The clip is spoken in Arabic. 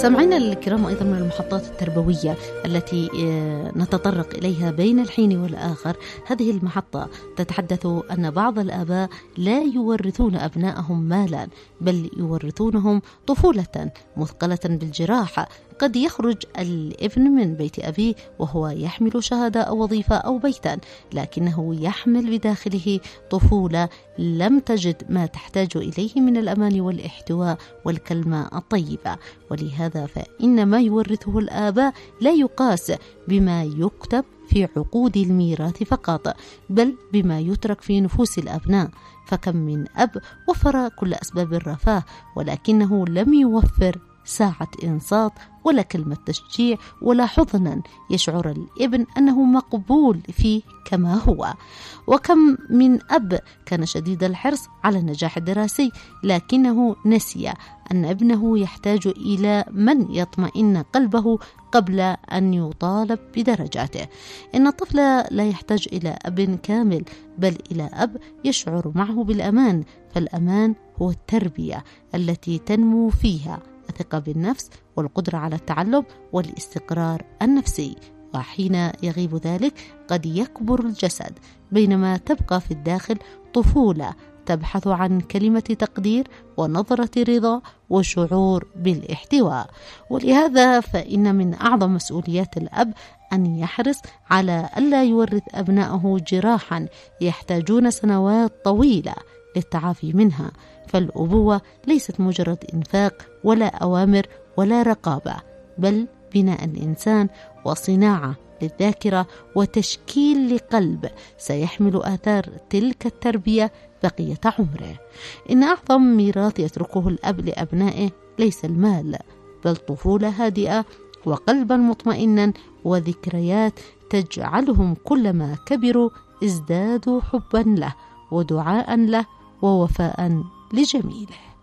سمعنا الكرام أيضا من المحطات التربوية التي نتطرق إليها بين الحين والآخر. هذه المحطة تتحدث أن بعض الآباء لا يورثون أبنائهم مالا، بل يورثونهم طفولة مثقلة بالجراحة. قد يخرج الابن من بيت أبيه وهو يحمل شهادة أو وظيفة أو بيتا، لكنه يحمل بداخله طفولة لم تجد ما تحتاج إليه من الأمان والاحتواء والكلمة الطيبة. ولهذا فإن ما يورثه الآباء لا يقاس بما يكتب في عقود الميراث فقط، بل بما يترك في نفوس الأبناء. فكم من أب وفر كل أسباب الرفاه ولكنه لم يوفر ساعة إنصات ولا كلمة تشجيع ولا حضنا يشعر الابن أنه مقبول فيه كما هو. وكم من أب كان شديد الحرص على النجاح الدراسي لكنه نسي أن ابنه يحتاج إلى من يطمئن قلبه قبل أن يطالب بدرجاته. إن الطفل لا يحتاج إلى أب كامل، بل إلى أب يشعر معه بالأمان، فالأمان هو التربية التي تنمو فيها الثقة بالنفس والقدرة على التعلم والاستقرار النفسي. وحين يغيب ذلك قد يكبر الجسد، بينما تبقى في الداخل طفولة تبحث عن كلمة تقدير ونظرة رضا وشعور بالاحتواء. ولهذا فإن من أعظم مسؤوليات الأب أن يحرص على ألا يورث أبنائه جراحا يحتاجون سنوات طويلة للتعافي منها. فالأبوة ليست مجرد إنفاق ولا أوامر ولا رقابة، بل بناء الإنسان وصناعة للذاكرة وتشكيل لقلب سيحمل آثار تلك التربية بقية عمره. إن أعظم ميراث يتركه الأب لأبنائه ليس المال، بل طفولة هادئة وقلبا مطمئنا وذكريات تجعلهم كلما كبروا ازدادوا حبا له ودعاء له ووفاء لجميله.